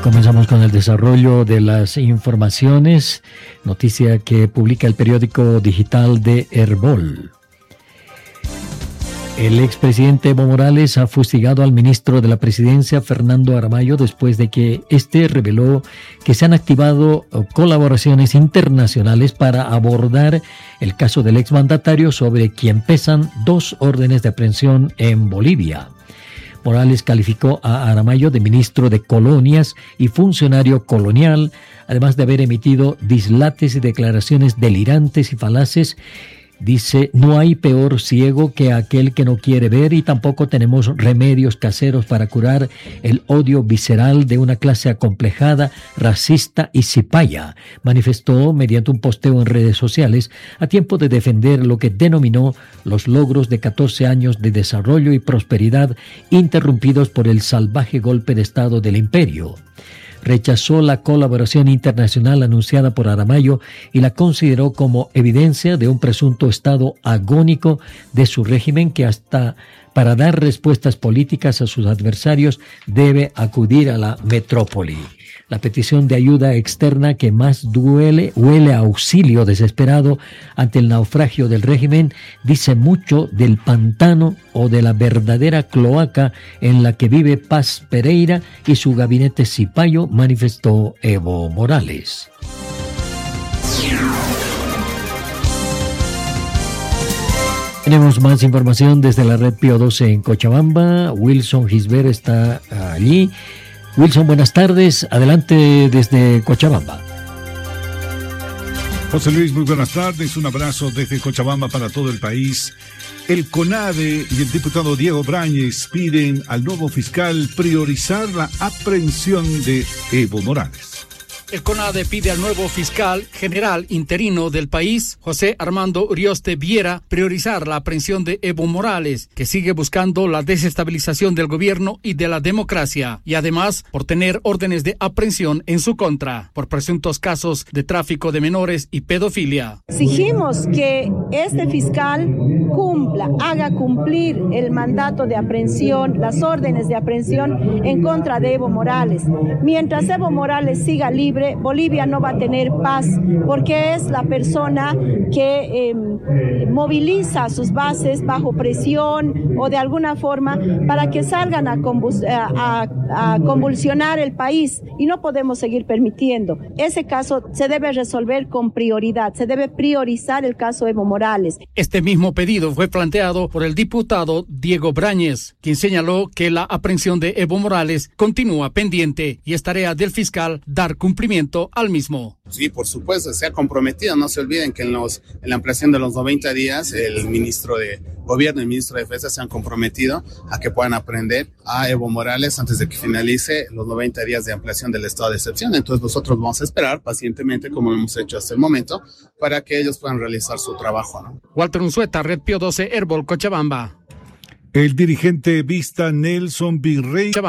Comenzamos con el desarrollo de las informaciones, noticia que publica el periódico digital de Herbol. El expresidente Evo Morales ha fustigado al ministro de la Presidencia, Fernando Aramayo, después de que éste reveló que se han activado colaboraciones internacionales para abordar el caso del exmandatario, sobre quien pesan 2 órdenes de aprehensión en Bolivia. Morales calificó a Aramayo de ministro de colonias y funcionario colonial, además de haber emitido dislates y declaraciones delirantes y falaces. Dice: no hay peor ciego que aquel que no quiere ver, y tampoco tenemos remedios caseros para curar el odio visceral de una clase acomplejada, racista y cipaya, manifestó mediante un posteo en redes sociales a tiempo de defender lo que denominó los logros de 14 años de desarrollo y prosperidad interrumpidos por el salvaje golpe de Estado del imperio. Rechazó la colaboración internacional anunciada por Aramayo y la consideró como evidencia de un presunto estado agónico de su régimen, que hasta para dar respuestas políticas a sus adversarios debe acudir a la metrópoli. La petición de ayuda externa que más huele a auxilio desesperado ante el naufragio del régimen dice mucho del pantano o de la verdadera cloaca en la que vive Paz Pereira y su gabinete cipayo, manifestó Evo Morales. Tenemos más información desde la red Pío 12 en Cochabamba. Wilson Gisbert está allí. Wilson, buenas tardes. Adelante desde Cochabamba. José Luis, muy buenas tardes. Un abrazo desde Cochabamba para todo el país. El CONADE y el diputado Diego Brañez piden al nuevo fiscal priorizar la aprehensión de Evo Morales. El CONADE pide al nuevo fiscal general interino del país, José Armando Urioste Viera, priorizar la aprehensión de Evo Morales, que sigue buscando la desestabilización del gobierno y de la democracia, y además por tener órdenes de aprehensión en su contra, por presuntos casos de tráfico de menores y pedofilia. Exigimos que este fiscal haga cumplir el mandato de aprehensión, las órdenes de aprehensión en contra de Evo Morales. Mientras Evo Morales siga libre, Bolivia no va a tener paz, porque es la persona que moviliza a sus bases bajo presión o de alguna forma para que salgan a convulsionar el país, y no podemos seguir permitiendo. Ese caso se debe resolver con prioridad, se debe priorizar el caso Evo Morales. Este mismo pedido fue planteado por el diputado Diego Brañez, quien señaló que la aprehensión de Evo Morales continúa pendiente y es tarea del fiscal dar cumplimiento al mismo. Sí, por supuesto, se ha comprometido. No se olviden que en la ampliación de los 90 días, el ministro de Gobierno y el ministro de Defensa se han comprometido a que puedan aprehender a Evo Morales antes de que finalice los 90 días de ampliación del estado de excepción. Entonces nosotros vamos a esperar pacientemente, como lo hemos hecho hasta el momento, para que ellos puedan realizar su trabajo, ¿no? Walter Unzueta, Red Pío 12, Herbol, Cochabamba. El dirigente vista Nelson Virrey